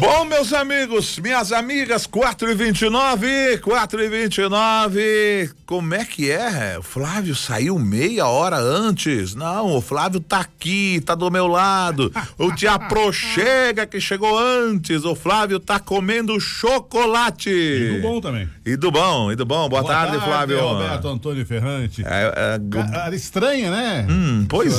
Bom, meus amigos, minhas amigas, 4h29, como é que é? O Flávio saiu meia hora antes. Não, o Flávio tá aqui, tá do meu lado. O Tia Pro chega, que chegou antes. O Flávio tá comendo chocolate. E do bom também. E do bom. Boa tarde, Flávio. Roberto Antônio Ferrante. Cara estranha, né? Pois